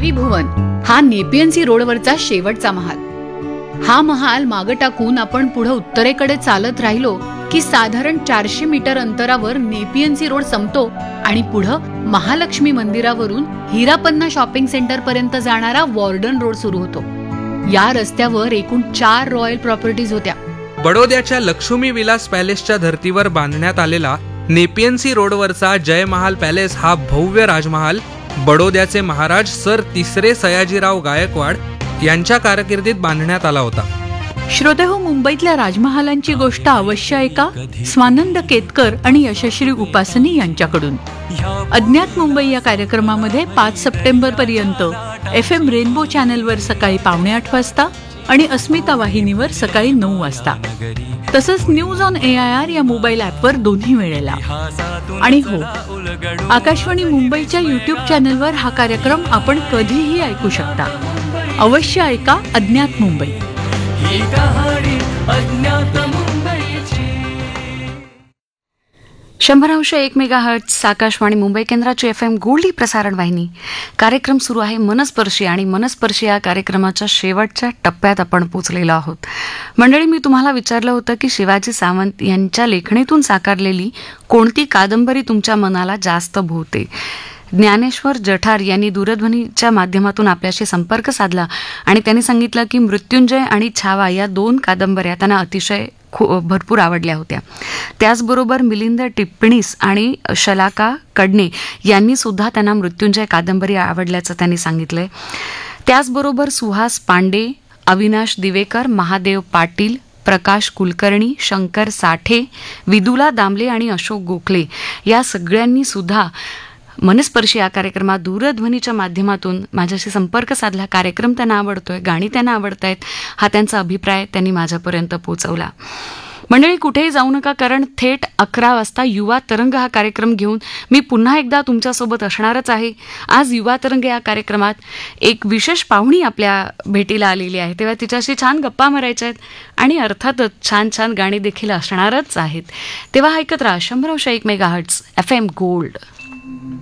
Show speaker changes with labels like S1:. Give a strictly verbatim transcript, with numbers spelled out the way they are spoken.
S1: देवी भुवन हा Nepean C रोडवरचा शेवटचा महाल. हा महाल मागं टाकून आपण पुढे उत्तरेकडे चालत राहिलो की साधारण चारशे मीटर अंतरावर नेपियन सी रोड संपतो आणि पुढं महालक्ष्मी मंदिरावरून हिरापन्ना शॉपिंग सेंटर पर्यंत जाणारा वॉर्डन रोड सुरू होतो. या रस्त्यावर एकूण चार रॉयल प्रॉपर्टीज होत्या.
S2: बडोद्याच्या लक्ष्मी विलास पॅलेसच्या धर्तीवर बांधण्यात आलेला नेपियन सी रोडवरचा जय महाल पॅलेस हा भव्य राजमहाल बडोद्याचे महाराज सर तिसरे सयाजीराव गायकवाड यांच्या कारकिर्दीत बांधण्यात आला होता.
S3: श्रोतेहो, मुंबईतल्या राजमहालांची गोष्ट अवश्य ऐका स्वानंद केतकर आणि यशश्री उपासनी यांच्याकडून. अज्ञात मुंबई या कार्यक्रमामध्ये पाच सप्टेंबर पर्यंत एफ एम रेनबो चॅनलवर सकाळी पावणे आठ वाजता आणि अस्मिता वाहिनीवर सकाळी नऊ वाजता, तसंच news on A I R या मोबाईल ॲपवर दोन्ही वेळेला. आणि हो, आकाशवाणी मुंबईच्या युट्यूब चॅनलवर हा कार्यक्रम आपण कधीही ऐकू शकता. अवश्य ऐका अज्ञात मुंबई.
S4: शंभर अंश एक मेगा हर्ट्ज आकाशवाणी मुंबई केंद्राची एफ एम गोल्डी प्रसारण वाहिनी. कार्यक्रम सुरू आहे मनस्पर्शी आणि मनस्पर्शी या कार्यक्रमाच्या शेवटच्या टप्प्यात आपण पोचलेलो आहोत. मंडळी, मी तुम्हाला विचारलं होतं की शिवाजी सावंत यांच्या लेखणीतून साकारलेली कोणती कादंबरी तुमच्या मनाला जास्त भोवते. ज्ञानेश्वर जठार यांनी दूरध्वनीच्या माध्यमातून आपल्याशी संपर्क साधला आणि त्यांनी सांगितलं की मृत्युंजय आणि छावा या दोन कादंबऱ्या त्यांना अतिशय खू भरपूर आवडल्या होत्या. त्याचबरोबर मिलिंद टिप्पणीस आणि शलाका कडणे यांनी सुद्धा त्यांना मृत्युंजय कादंबरी आवडल्याचं त्यांनी सांगितलंय. त्याचबरोबर सुहास पांडे, अविनाश दिवेकर, महादेव पाटील, प्रकाश कुलकर्णी, शंकर साठे, विदुला दामले आणि अशोक गोखले या सगळ्यांनी सुद्धा मनस्पर्शी या कार्यक्रमात दूरध्वनीच्या माध्यमातून माझ्याशी संपर्क साधला. कार्यक्रम त्यांना आवडतोय, गाणी त्यांना आवडत आहेत, हा त्यांचा अभिप्राय त्यांनी माझ्यापर्यंत पोहोचवला. मंडळी, कुठेही जाऊ नका, कारण थेट अकरा वाजता युवा तरंग हा कार्यक्रम घेऊन मी पुन्हा एकदा तुमच्यासोबत असणारच आहे. आज युवा तरंग या कार्यक्रमात एक विशेष पाहुणी आपल्या भेटीला आलेली आहे, तेव्हा तिच्याशी छान गप्पा मारायच्या आहेत आणि अर्थातच छान छान गाणी देखील असणारच आहेत. तेव्हा ऐकत राहा शंभर अंश एक mega hertz F M gold.